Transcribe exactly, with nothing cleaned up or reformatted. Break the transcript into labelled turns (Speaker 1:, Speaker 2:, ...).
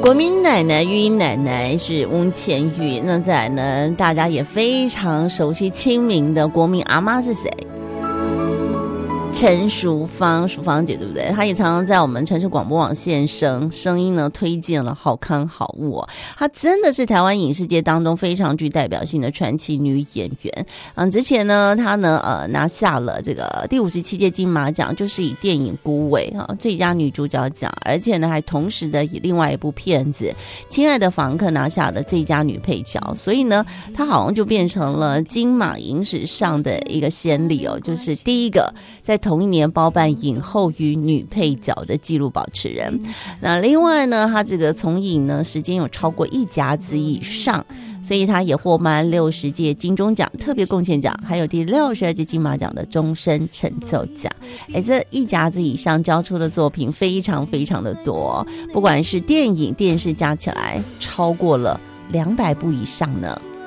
Speaker 1: 国民奶奶、玉英奶奶是翁倩玉，那再来呢，大家也非常熟悉亲民的国民阿妈是谁？陈淑芳，淑芳姐对不对？她也常常在我们城市广播网现身，声音呢推荐了好康好物哦。她真的是台湾影视界当中非常具代表性的传奇女演员。嗯，之前呢，她呢呃拿下了这个第五十七届金马奖，就是以电影《孤味》哈最佳女主角奖，而且呢还同时的以另外一部片子《亲爱的房客》拿下了最佳女配角，所以呢，她好像就变成了金马影史上的一个先例哦，就是第一个在同一年包办影后与女配角的纪录保持人。那另外呢，他这个从影呢时间有超过一甲子以上，所以他也获颁六十届金钟奖特别贡献奖，还有第六十二届金马奖的终身成就奖。哎，这一甲子以上交出的作品非常非常的多，不管是电影、电视加起来超过了两百部以上呢。